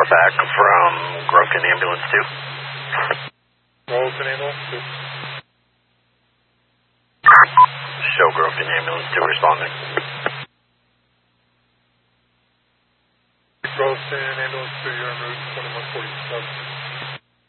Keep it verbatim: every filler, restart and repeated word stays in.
back from Groveton Ambulance two. Groveton Ambulance two. Show Groveton Ambulance two responding. Groveton Ambulance two, you're en route twenty-one forty-seven.